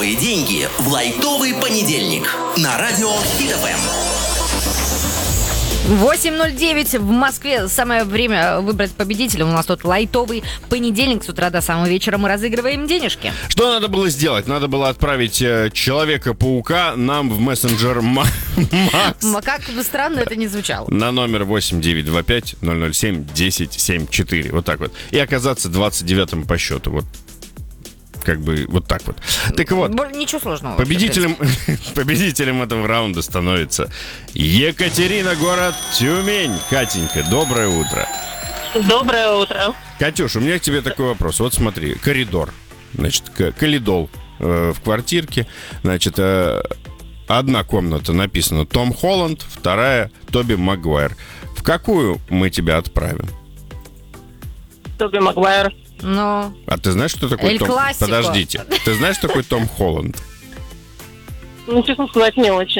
Самые деньги в лайтовый понедельник на радио Хит ФМ. 8:09 в Москве. Самое время выбрать победителя. У нас тут лайтовый понедельник. С утра до самого вечера мы разыгрываем денежки. Что надо было сделать? Надо было отправить Человека-паука нам в мессенджер Макс. Как бы странно это ни звучало. На номер 8925-007-1074. Вот так вот. И оказаться 29-м по счету. Вот. Как бы вот так вот. Так вот. Ничего сложного. Победителем этого раунда становится Екатерина, город Тюмень. Катенька, доброе утро. Доброе утро. Катюш, у меня к тебе такой вопрос. Вот смотри, коридор. Значит, коридор в квартирке. Значит, одна комната написана Том Холланд, вторая Тоби Магуайр. В какую мы тебя отправим? Тоби Магуайр. Но... А ты знаешь, что такое Том? Классико. Подождите. Ты знаешь, что такое Том Холланд? Ну, честно сказать, не очень.